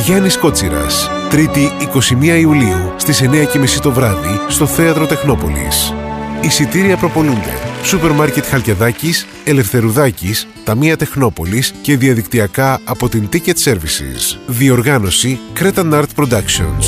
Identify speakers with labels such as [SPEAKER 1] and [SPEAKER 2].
[SPEAKER 1] Γιάννης Κότσιρας, Τρίτη 21 Ιουλίου στις 9:30 το βράδυ στο Θέατρο Τεχνόπολης. Εισιτήρια προπολούνται. Σούπερ Μάρκετ Χαλκιαδάκης, Ελευθερουδάκης, Ταμεία Τεχνόπολης και διαδικτυακά από την Ticket Services. Διοργάνωση Cretan Art Productions.